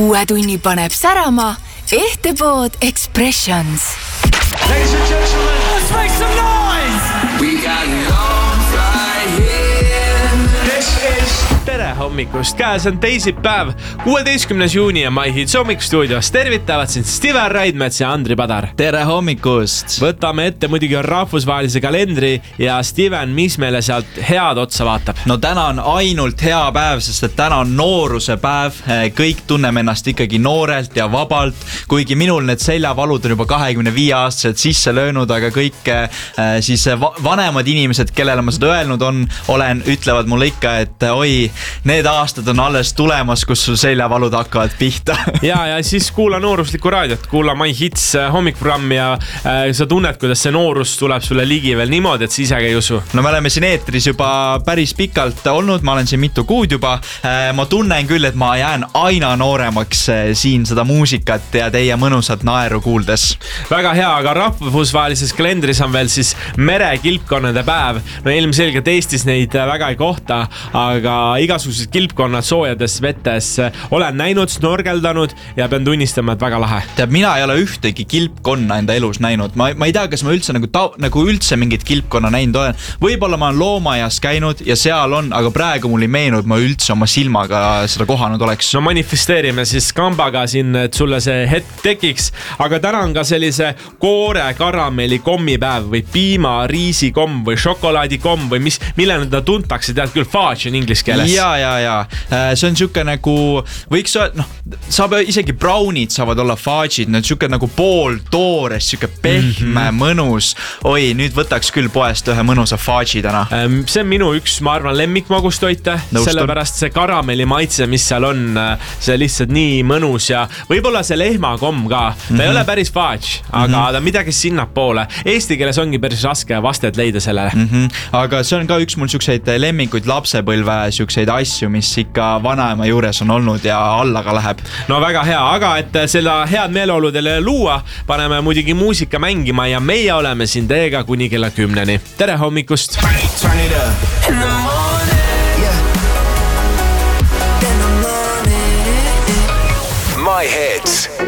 Uue tunni paneb särama Ehtepood Expressions. Ladies and gentlemen, let's make some noise! We got love right here. This is... Tere hommikust, käes on teisipäev, 16. juuni ja My Hits hommikustuudios tervitavad sind Steven Raidmets ja Andri Padar. Tere hommikust! Võtame ette muidugi rahvusvahelise kalendri ja Steven, mis meile sealt head otsa vaatab? No täna on ainult hea päev, sest et täna on nooruse päev. Kõik tunneme ennast ikkagi noorelt ja vabalt, kuigi minul need seljavalud on juba 25-aastased sisse löönud, aga kõik siis vanemad inimesed, kellele ma seda öelnud ütlevad mulle ikka, et oi, need aastad on alles tulemas, kus sul seljavalud hakkavad pihta. ja siis kuula nooruslikku raadiot, kuula My Hits hommikuprogrammi ja sa tunned, kuidas see noorus tuleb sulle ligi veel niimoodi, et sa isegi ei usu. No me oleme siin eetris juba päris pikalt olnud, ma olen siin mitu kuud juba. Ma tunnen küll, et ma jään aina nooremaks siin seda muusikat ja teie mõnusat naeru kuuldes. Väga hea, aga rahvusvahelises kalendris on veel siis merekilpkonnade päev. No ilmselgelt Eestis neid väga ei kohta, aga igasugused kilpkonnad soojades vetes olen näinud, snorgeldanud ja pean tunnistama, et väga lahe. Teab, mina ei ole ühtegi kilpkonna enda elus näinud. Ma ei tea, kas ma üldse nagu üldse mingit kilpkonna näinud olen. Võib-olla ma olen loomaaias käinud ja seal on, aga praegu mul ei meenud, ma üldse oma silmaga seda kohanud oleks. No manifesteerime siis kambaga siin, et sulle see hetk tekiks, aga täna on ka sellise koore karamelli kommipäev või piima riisikomm või šokolaadikomm või millena ta tuntakse, tead küll, fudge on inglise keeles. Ja. See on siuke nagu, võiks saab isegi brownid saavad olla fudge'id, need siuke nagu pool toores, siuke pehme, mõnus. Oi, nüüd võtaks küll poest ühe mõnusa fudge'i täna. See on minu üks, ma arvan, lemmikmagustoite, sellepärast see karamelli maitse, mis seal on, see lihtsalt nii mõnus ja võib-olla see lehmakomm ka. Ta ei ole päris fudge, aga ta midagi sinnapoole. Eesti keeles ongi päris raske vastet leida sellele. Aga see on ka üks mul siukseid lemmikuid lapsepõlve siukseid asju, mis ikka vanaema juures on olnud ja alla ka läheb. No väga hea, aga et seda head meeleoludele luua, paneme muidugi muusika mängima ja meie oleme siin teiega kuni kella 10. Tere hommikust! Turn it up in the morning. Yeah. In the morning. My Hits.